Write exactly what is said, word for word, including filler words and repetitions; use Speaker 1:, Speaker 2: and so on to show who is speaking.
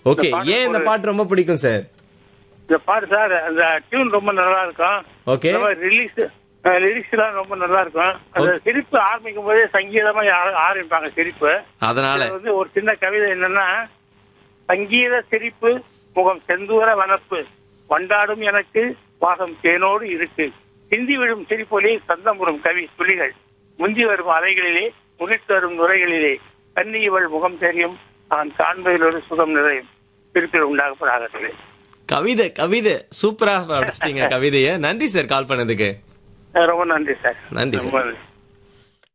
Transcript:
Speaker 1: Okay, ஏன் இந்த பாட்டு ரொம்ப பிடிக்கும் சார்?
Speaker 2: இந்த பாட்டு சார் அந்த டியூன் ரொம்ப நல்லா இருக்கும்.
Speaker 1: ஓகே,
Speaker 2: ரிலீஸ் லிரிக்ஸ் எல்லாம் ரொம்ப நல்லா இருக்கும். அந்த சிரிப்பு ஆரம்பிக்கும் போதே சங்கீதமா ஆர- ஆரம்பிப்பாங்க சிரிப்பு.
Speaker 1: அதனால
Speaker 2: இதுல வந்து ஒரு சின்ன கவிதை என்னன்னா, சங்கீத சிரிப்பு முகம் செந்தூர வனப்பு வண்டாடும் எனக்கு வாசம் தேனோடு இருக்கு சிந்தி விழும் சிரிப்பொலி சந்தமுறும் கவி துளிகள் முந்தி வரும் அலைகளிலே முன்னிட்டு வரும் நுரைகளிலே கண்ணி இவள் முகம் தெரியும் நான் காண்பதில் ஒரு சுகம் நிறையும் திருப்பில் உண்டாகப்படாதது.
Speaker 1: கவிதை கவிதை சூப்பரா படிச்சிட்டீங்க கவிதைய. நன்றி சார் கால் பண்ணதுக்கு.
Speaker 2: ரொம்ப நன்றி சார்.
Speaker 1: நன்றி சார்.
Speaker 2: ரொம்ப நன்றி.